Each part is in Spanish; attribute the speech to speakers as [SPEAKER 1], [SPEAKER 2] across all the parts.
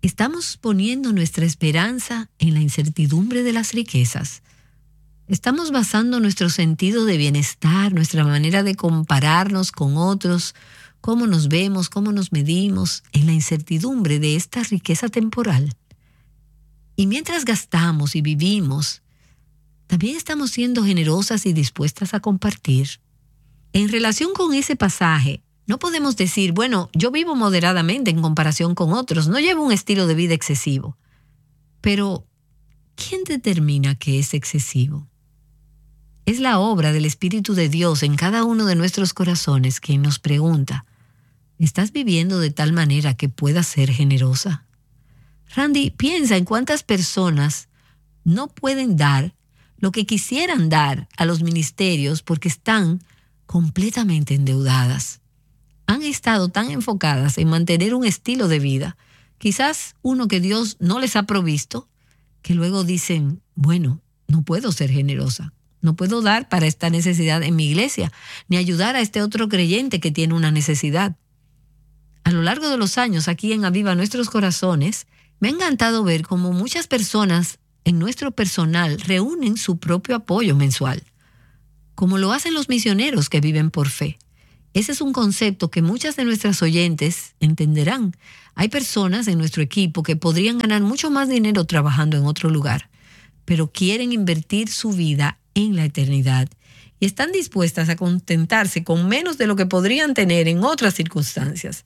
[SPEAKER 1] ¿Estamos poniendo nuestra esperanza en la incertidumbre de las riquezas? ¿Estamos basando nuestro sentido de bienestar, nuestra manera de compararnos con otros, cómo nos vemos, cómo nos medimos, en la incertidumbre de esta riqueza temporal? Y mientras gastamos y vivimos, ¿también estamos siendo generosas y dispuestas a compartir? En relación con ese pasaje, no podemos decir, bueno, yo vivo moderadamente en comparación con otros, no llevo un estilo de vida excesivo. Pero, ¿quién determina que es excesivo? Es la obra del Espíritu de Dios en cada uno de nuestros corazones quien nos pregunta, ¿estás viviendo de tal manera que puedas ser generosa? Randy, piensa en cuántas personas no pueden dar lo que quisieran dar a los ministerios porque están completamente endeudadas. Han estado tan enfocadas en mantener un estilo de vida, quizás uno que Dios no les ha provisto, que luego dicen, bueno, no puedo ser generosa, no puedo dar para esta necesidad en mi iglesia, ni ayudar a este otro creyente que tiene una necesidad. A lo largo de los años, aquí en Aviva Nuestros Corazones, me ha encantado ver cómo muchas personas en nuestro personal reúnen su propio apoyo mensual, como lo hacen los misioneros que viven por fe. Ese es un concepto que muchas de nuestras oyentes entenderán. Hay personas en nuestro equipo que podrían ganar mucho más dinero trabajando en otro lugar, pero quieren invertir su vida en la eternidad y están dispuestas a contentarse con menos de lo que podrían tener en otras circunstancias.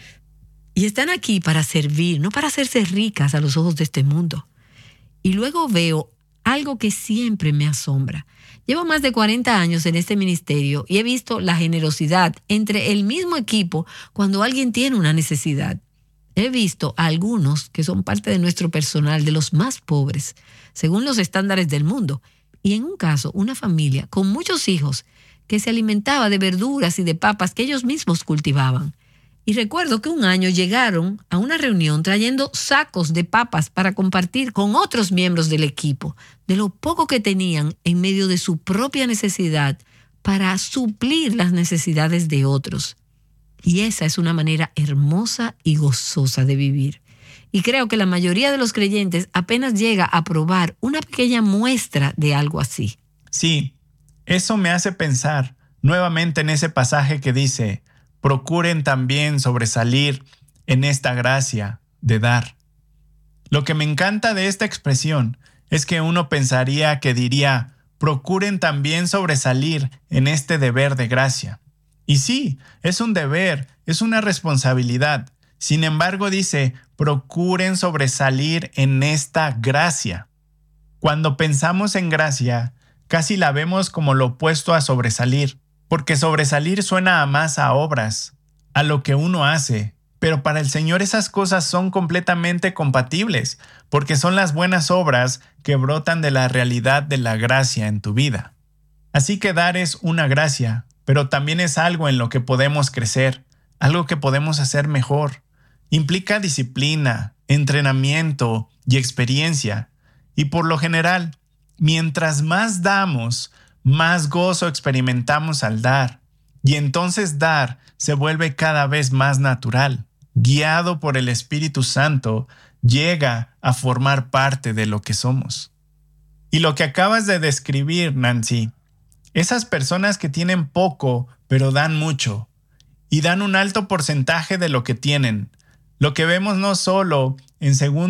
[SPEAKER 1] Y están aquí para servir, no para hacerse ricas a los ojos de este mundo. Y luego veo algo que siempre me asombra. Llevo más de 40 años en este ministerio y he visto la generosidad entre el mismo equipo cuando alguien tiene una necesidad. He visto a algunos que son parte de nuestro personal, de los más pobres, según los estándares del mundo. Y en un caso, una familia con muchos hijos que se alimentaba de verduras y de papas que ellos mismos cultivaban. Y recuerdo que un año llegaron a una reunión trayendo sacos de papas para compartir con otros miembros del equipo, de lo poco que tenían en medio de su propia necesidad para suplir las necesidades de otros. Y esa es una manera hermosa y gozosa de vivir. Y creo que la mayoría de los creyentes apenas llega a probar una pequeña muestra de algo así.
[SPEAKER 2] Sí, eso me hace pensar nuevamente en ese pasaje que dice: procuren también sobresalir en esta gracia de dar. Lo que me encanta de esta expresión es que uno pensaría que diría, procuren también sobresalir en este deber de gracia. Y sí, es un deber, es una responsabilidad. Sin embargo, dice, procuren sobresalir en esta gracia. Cuando pensamos en gracia, casi la vemos como lo opuesto a sobresalir. Porque sobresalir suena más a obras, a lo que uno hace, pero para el Señor esas cosas son completamente compatibles, porque son las buenas obras que brotan de la realidad de la gracia en tu vida. Así que dar es una gracia, pero también es algo en lo que podemos crecer, algo que podemos hacer mejor. Implica disciplina, entrenamiento y experiencia, y por lo general, mientras más damos, más gozo experimentamos al dar, y entonces dar se vuelve cada vez más natural. Guiado por el Espíritu Santo, llega a formar parte de lo que somos. Y lo que acabas de describir, Nancy, esas personas que tienen poco, pero dan mucho, y dan un alto porcentaje de lo que tienen, lo que vemos no solo en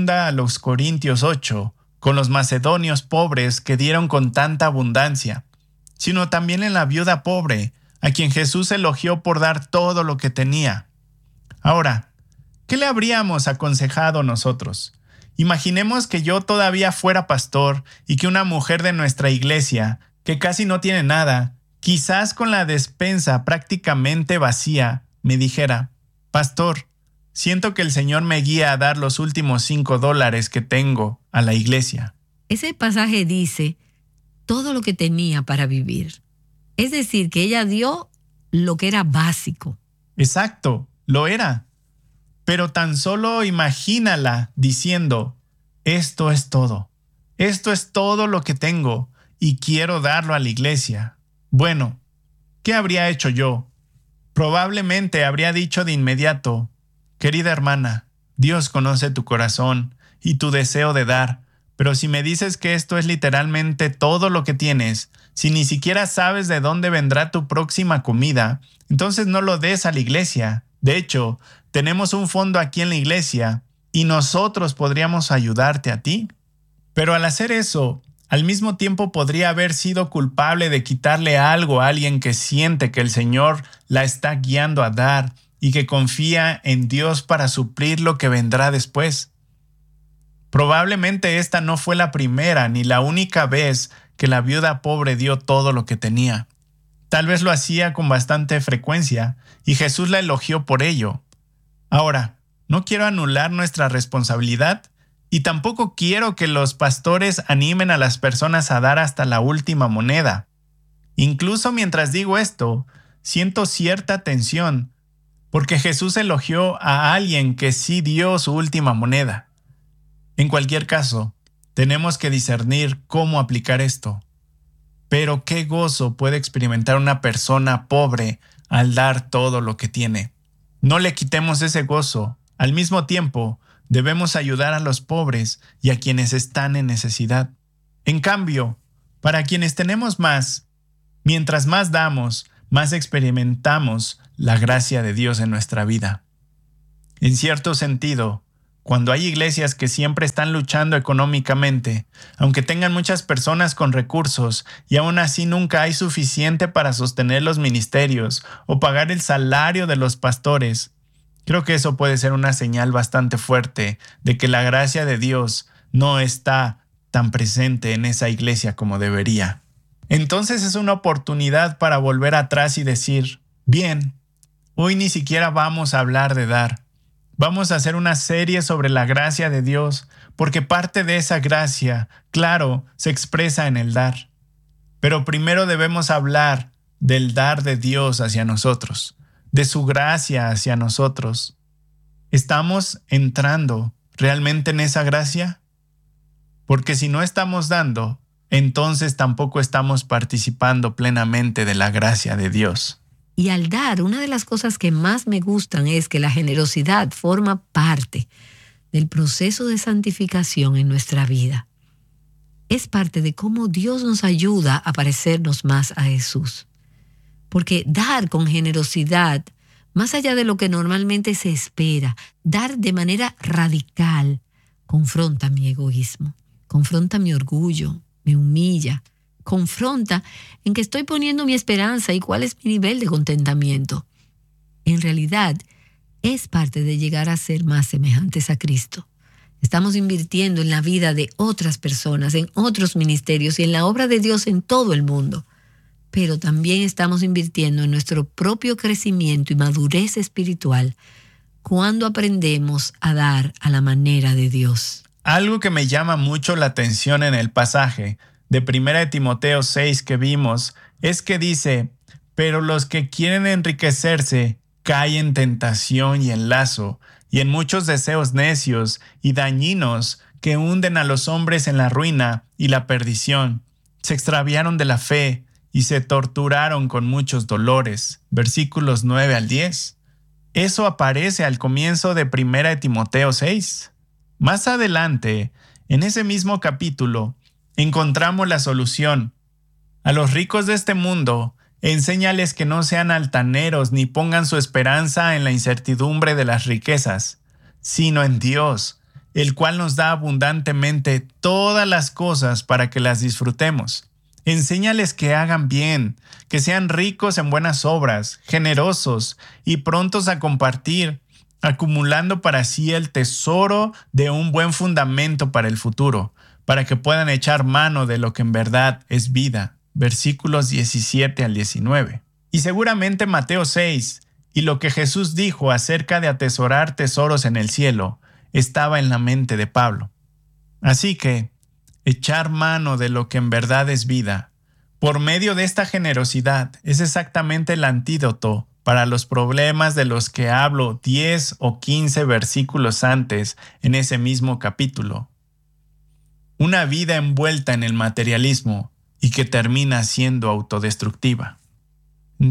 [SPEAKER 2] 2 Corintios 8, con los macedonios pobres que dieron con tanta abundancia, sino también en la viuda pobre, a quien Jesús elogió por dar todo lo que tenía. Ahora, ¿qué le habríamos aconsejado nosotros? Imaginemos que yo todavía fuera pastor y que una mujer de nuestra iglesia, que casi no tiene nada, quizás con la despensa prácticamente vacía, me dijera, Pastor, siento que el Señor me guía a dar los últimos $5 que tengo a la iglesia.
[SPEAKER 1] Ese pasaje dice todo lo que tenía para vivir. Es decir, que ella dio lo que era básico.
[SPEAKER 2] Exacto, lo era. Pero tan solo imagínala diciendo, esto es todo lo que tengo y quiero darlo a la iglesia. Bueno, ¿qué habría hecho yo? Probablemente habría dicho de inmediato, querida hermana, Dios conoce tu corazón y tu deseo de dar, pero si me dices que esto es literalmente todo lo que tienes, si ni siquiera sabes de dónde vendrá tu próxima comida, entonces no lo des a la iglesia. De hecho, tenemos un fondo aquí en la iglesia y nosotros podríamos ayudarte a ti. Pero al hacer eso, al mismo tiempo podría haber sido culpable de quitarle algo a alguien que siente que el Señor la está guiando a dar y que confía en Dios para suplir lo que vendrá después. Probablemente esta no fue la primera ni la única vez que la viuda pobre dio todo lo que tenía. Tal vez lo hacía con bastante frecuencia y Jesús la elogió por ello. Ahora, no quiero anular nuestra responsabilidad y tampoco quiero que los pastores animen a las personas a dar hasta la última moneda. Incluso mientras digo esto, siento cierta tensión porque Jesús elogió a alguien que sí dio su última moneda. En cualquier caso, tenemos que discernir cómo aplicar esto. Pero qué gozo puede experimentar una persona pobre al dar todo lo que tiene. No le quitemos ese gozo. Al mismo tiempo, debemos ayudar a los pobres y a quienes están en necesidad. En cambio, para quienes tenemos más, mientras más damos, más experimentamos la gracia de Dios en nuestra vida. En cierto sentido, cuando hay iglesias que siempre están luchando económicamente, aunque tengan muchas personas con recursos y aún así nunca hay suficiente para sostener los ministerios o pagar el salario de los pastores, creo que eso puede ser una señal bastante fuerte de que la gracia de Dios no está tan presente en esa iglesia como debería. Entonces es una oportunidad para volver atrás y decir, bien, hoy ni siquiera vamos a hablar de dar. Vamos a hacer una serie sobre la gracia de Dios, porque parte de esa gracia, claro, se expresa en el dar. Pero primero debemos hablar del dar de Dios hacia nosotros, de su gracia hacia nosotros. ¿Estamos entrando realmente en esa gracia? Porque si no estamos dando, entonces tampoco estamos participando plenamente de la gracia de Dios.
[SPEAKER 1] Y al dar, una de las cosas que más me gustan es que la generosidad forma parte del proceso de santificación en nuestra vida. Es parte de cómo Dios nos ayuda a parecernos más a Jesús. Porque dar con generosidad, más allá de lo que normalmente se espera, dar de manera radical, confronta mi egoísmo, confronta mi orgullo, me humilla, confronta en que estoy poniendo mi esperanza y cuál es mi nivel de contentamiento. En realidad, es parte de llegar a ser más semejantes a Cristo. Estamos invirtiendo en la vida de otras personas, en otros ministerios y en la obra de Dios en todo el mundo. Pero también estamos invirtiendo en nuestro propio crecimiento y madurez espiritual cuando aprendemos a dar a la manera de Dios.
[SPEAKER 2] Algo que me llama mucho la atención en el pasaje de 1 Timoteo 6 que vimos es que dice, pero los que quieren enriquecerse caen en tentación y en lazo, y en muchos deseos necios y dañinos que hunden a los hombres en la ruina y la perdición. Se extraviaron de la fe y se torturaron con muchos dolores. Versículos 9 al 10. Eso aparece al comienzo de 1 Timoteo 6. Más adelante, en ese mismo capítulo, encontramos la solución. A los ricos de este mundo, enséñales que no sean altaneros ni pongan su esperanza en la incertidumbre de las riquezas, sino en Dios, el cual nos da abundantemente todas las cosas para que las disfrutemos. Enséñales que hagan bien, que sean ricos en buenas obras, generosos y prontos a compartir, acumulando para sí el tesoro de un buen fundamento para el futuro, para que puedan echar mano de lo que en verdad es vida. Versículos 17 al 19. Y seguramente Mateo 6 y lo que Jesús dijo acerca de atesorar tesoros en el cielo estaba en la mente de Pablo. Así que, echar mano de lo que en verdad es vida, por medio de esta generosidad, es exactamente el antídoto para los problemas de los que hablo 10 o 15 versículos antes en ese mismo capítulo. Una vida envuelta en el materialismo y que termina siendo autodestructiva.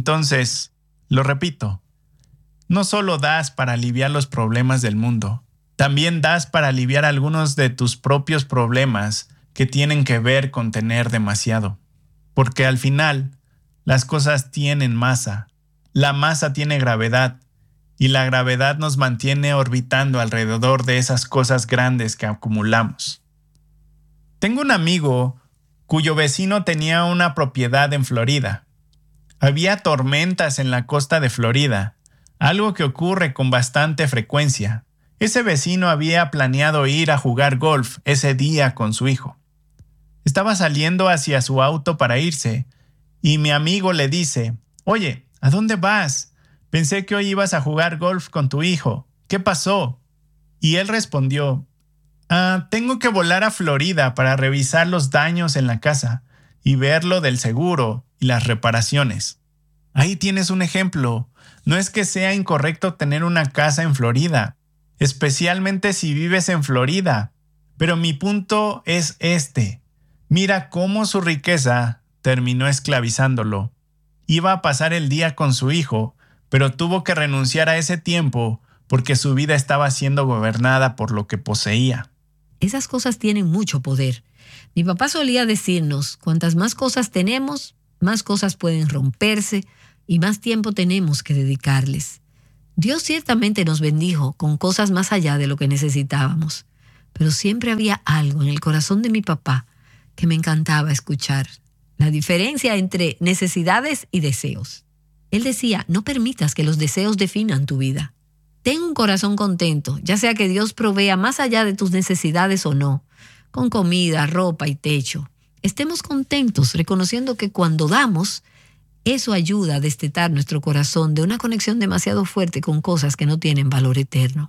[SPEAKER 2] Entonces, lo repito, no solo das para aliviar los problemas del mundo, También das para aliviar algunos de tus propios problemas que tienen que ver con tener demasiado. Porque al final, las cosas tienen masa. La masa tiene gravedad. Y la gravedad nos mantiene orbitando alrededor de esas cosas grandes que acumulamos. Tengo un amigo cuyo vecino tenía una propiedad en Florida. Había tormentas en la costa de Florida, algo que ocurre con bastante frecuencia. Ese vecino había planeado ir a jugar golf ese día con su hijo. Estaba saliendo hacia su auto para irse, y mi amigo le dice: «Oye, ¿a dónde vas? Pensé que hoy ibas a jugar golf con tu hijo. ¿Qué pasó?». Y él respondió: «Tengo que volar a Florida para revisar los daños en la casa y ver lo del seguro y las reparaciones». Ahí tienes un ejemplo. No es que sea incorrecto tener una casa en Florida, especialmente si vives en Florida. Pero mi punto es este. Mira cómo su riqueza terminó esclavizándolo. Iba a pasar el día con su hijo, pero tuvo que renunciar a ese tiempo porque su vida estaba siendo gobernada por lo que poseía.
[SPEAKER 1] Esas cosas tienen mucho poder. Mi papá solía decirnos, cuantas más cosas tenemos, más cosas pueden romperse y más tiempo tenemos que dedicarles. Dios ciertamente nos bendijo con cosas más allá de lo que necesitábamos, pero siempre había algo en el corazón de mi papá que me encantaba escuchar: la diferencia entre necesidades y deseos. Él decía: no permitas que los deseos definan tu vida. Ten un corazón contento, ya sea que Dios provea más allá de tus necesidades o no, con comida, ropa y techo. Estemos contentos, reconociendo que cuando damos, eso ayuda a destetar nuestro corazón de una conexión demasiado fuerte con cosas que no tienen valor eterno.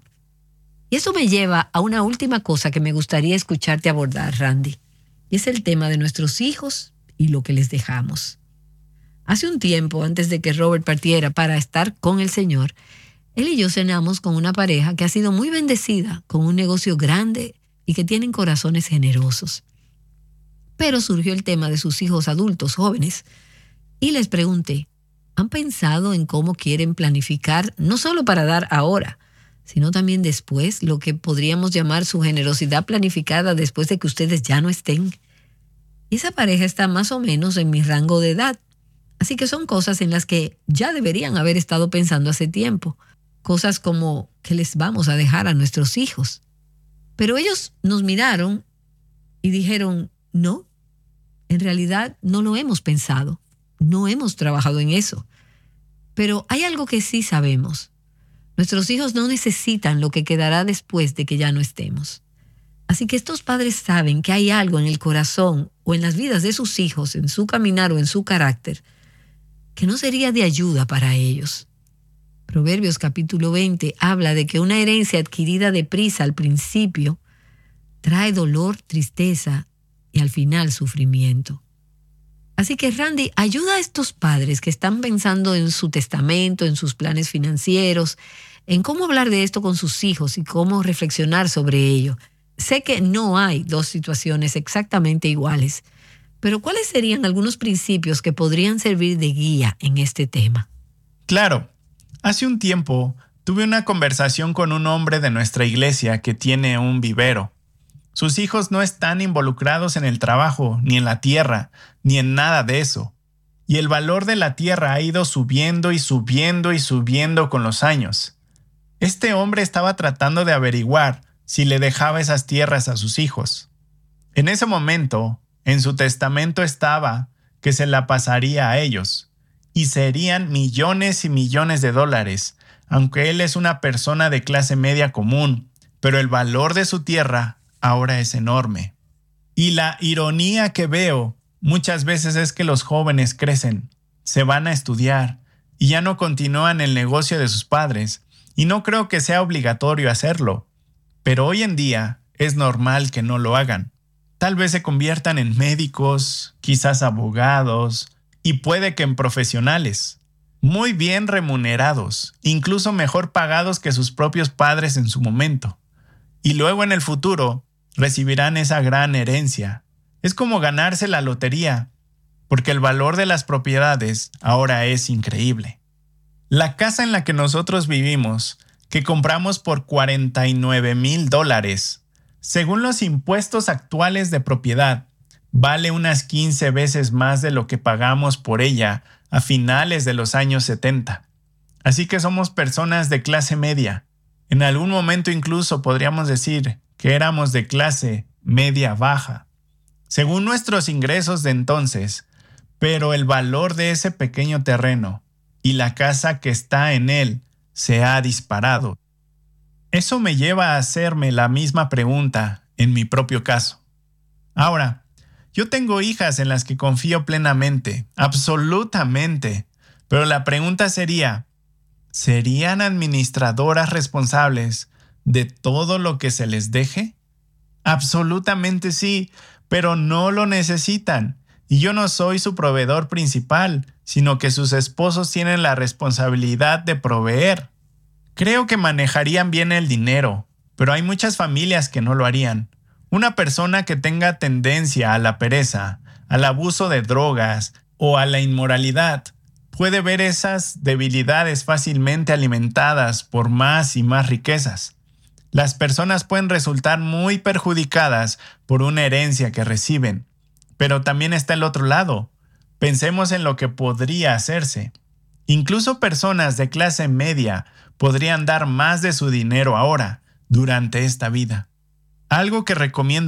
[SPEAKER 1] Y eso me lleva a una última cosa que me gustaría escucharte abordar, Randy. Y es el tema de nuestros hijos y lo que les dejamos. Hace un tiempo, antes de que Robert partiera para estar con el Señor, él y yo cenamos con una pareja que ha sido muy bendecida, con un negocio grande y que tienen corazones generosos. Pero surgió el tema de sus hijos adultos jóvenes y les pregunté: ¿han pensado en cómo quieren planificar, no solo para dar ahora, sino también después, lo que podríamos llamar su generosidad planificada después de que ustedes ya no estén? Y esa pareja está más o menos en mi rango de edad, así que son cosas en las que ya deberían haber estado pensando hace tiempo. Cosas como ¿qué les vamos a dejar a nuestros hijos? Pero ellos nos miraron y dijeron: no, en realidad no lo hemos pensado, no hemos trabajado en eso. Pero hay algo que sí sabemos: nuestros hijos no necesitan lo que quedará después de que ya no estemos. Así que estos padres saben que hay algo en el corazón o en las vidas de sus hijos, en su caminar o en su carácter, que no sería de ayuda para ellos. Proverbios capítulo 20 habla de que una herencia adquirida deprisa al principio trae dolor, tristeza y al final sufrimiento. Así que, Randy, ayuda a estos padres que están pensando en su testamento, en sus planes financieros, en cómo hablar de esto con sus hijos y cómo reflexionar sobre ello. Sé que no hay dos situaciones exactamente iguales, pero ¿cuáles serían algunos principios que podrían servir de guía en este tema?
[SPEAKER 2] Claro. Hace un tiempo tuve una conversación con un hombre de nuestra iglesia que tiene un vivero. Sus hijos no están involucrados en el trabajo, ni en la tierra, ni en nada de eso. Y el valor de la tierra ha ido subiendo y subiendo y subiendo con los años. Este hombre estaba tratando de averiguar si le dejaba esas tierras a sus hijos. En ese momento, en su testamento estaba que se la pasaría a ellos. Y serían millones y millones de dólares, aunque él es una persona de clase media común, pero el valor de su tierra ahora es enorme. Y la ironía que veo muchas veces es que los jóvenes crecen, se van a estudiar y ya no continúan el negocio de sus padres, y no creo que sea obligatorio hacerlo, pero hoy en día es normal que no lo hagan. Tal vez se conviertan en médicos, quizás abogados, y puede que en profesionales, muy bien remunerados, incluso mejor pagados que sus propios padres en su momento. Y luego en el futuro recibirán esa gran herencia. Es como ganarse la lotería, porque el valor de las propiedades ahora es increíble. La casa en la que nosotros vivimos que compramos por $49,000. Según los impuestos actuales de propiedad, vale unas 15 veces más de lo que pagamos por ella a finales de los años 70. Así que somos personas de clase media. En algún momento incluso podríamos decir que éramos de clase media baja, según nuestros ingresos de entonces, pero el valor de ese pequeño terreno y la casa que está en él se ha disparado. Eso me lleva a hacerme la misma pregunta en mi propio caso. Ahora, yo tengo hijas en las que confío plenamente, absolutamente, pero la pregunta sería, ¿serían administradoras responsables de todo lo que se les deje? Absolutamente sí, pero no lo necesitan. Y yo no soy su proveedor principal, sino que sus esposos tienen la responsabilidad de proveer. Creo que manejarían bien el dinero, pero hay muchas familias que no lo harían. Una persona que tenga tendencia a la pereza, al abuso de drogas o a la inmoralidad puede ver esas debilidades fácilmente alimentadas por más y más riquezas. Las personas pueden resultar muy perjudicadas por una herencia que reciben, pero también está el otro lado. Pensemos en lo que podría hacerse. Incluso personas de clase media podrían dar más de su dinero ahora, durante esta vida. Algo que recomiendo